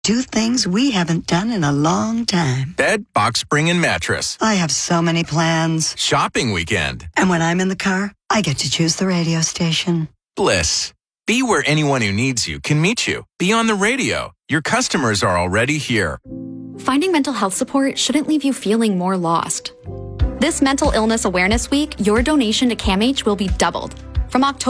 Two things we haven't done in a long time. Bed, box spring, and mattress. I have so many plans. Shopping weekend. And when I'm in the car, I get to choose the radio station. Bliss. Be where anyone who needs you can meet you. Be on the radio. Your customers are already here. Finding mental health support shouldn't leave you feeling more lost. This Mental Illness Awareness Week, your donation to CAMH will be doubled. From October